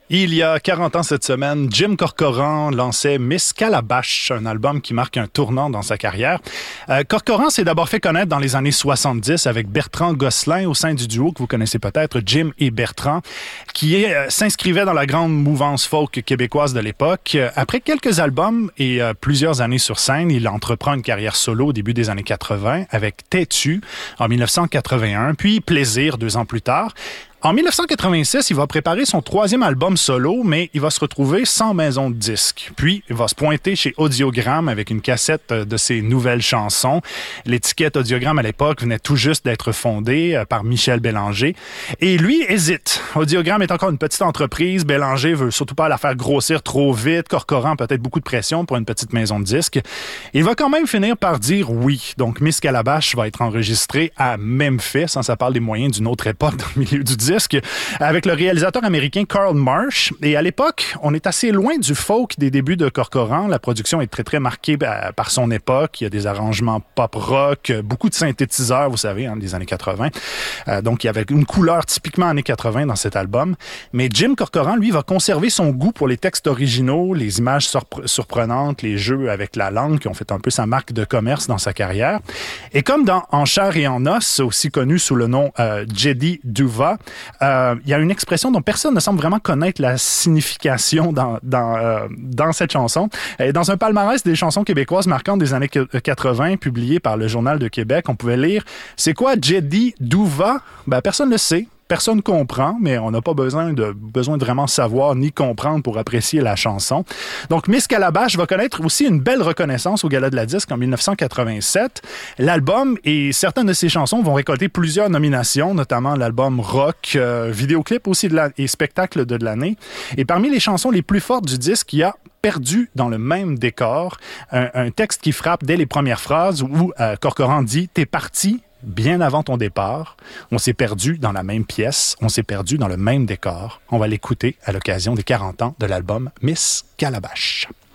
Il y a 40 ans cette semaine, Jim Corcoran lançait Miss Calabash, un album qui marque un tournant dans sa carrière. Corcoran s'est d'abord fait connaître dans les années 70 avec Bertrand Gosselin au sein du duo que vous connaissez peut-être, Jim et Bertrand, qui s'inscrivait dans la grande mouvance folk québécoise de l'époque. Après quelques albums et plusieurs années sur scène, il entreprend une carrière solo au début des années 80 avec Têtu en 1981, puis Plaisir 2 ans plus tard. En 1986, il va préparer son troisième album solo, mais il va se retrouver sans maison de disque. Puis, il va se pointer chez Audiogramme avec une cassette de ses nouvelles chansons. L'étiquette Audiogramme, à l'époque, venait tout juste d'être fondée par Michel Bélanger. Et lui hésite. Audiogramme est encore une petite entreprise. Bélanger veut surtout pas la faire grossir trop vite. Corcoran peut-être beaucoup de pression pour une petite maison de disque. Il va quand même finir par dire oui. Donc, Miss Calabash va être enregistrée à Memphis. Ça parle des moyens d'une autre époque dans le milieu du disque, avec le réalisateur américain Carl Marsh. Et à l'époque, on est assez loin du folk des débuts de Corcoran. La production est très, très marquée par son époque. Il y a des arrangements pop-rock, beaucoup de synthétiseurs, vous savez, des années 80. Donc, il y avait une couleur typiquement années 80 dans cet album. Mais Jim Corcoran, lui, va conserver son goût pour les textes originaux, les images surprenantes, les jeux avec la langue qui ont fait un peu sa marque de commerce dans sa carrière. Et comme dans En chair et en os, aussi connu sous le nom Jedi Duva, il y a une expression dont personne ne semble vraiment connaître la signification dans cette chanson. Et dans un palmarès des chansons québécoises marquantes des années 80, publié par le Journal de Québec, on pouvait lire « C'est quoi Jedi Duva? » Personne ne le sait. Personne comprend, mais on n'a pas besoin de vraiment savoir ni comprendre pour apprécier la chanson. Donc, Miss Calabash va connaître aussi une belle reconnaissance au Gala de la Disque en 1987. L'album et certaines de ses chansons vont récolter plusieurs nominations, notamment l'album rock, vidéoclip aussi et spectacle de l'année. Et parmi les chansons les plus fortes du disque, il y a Perdu dans le même décor, un texte qui frappe dès les premières phrases où Corcoran dit « T'es parti ». Bien avant ton départ, on s'est perdu dans la même pièce, on s'est perdu dans le même décor. On va l'écouter à l'occasion des 40 ans de l'album Miss Calabash.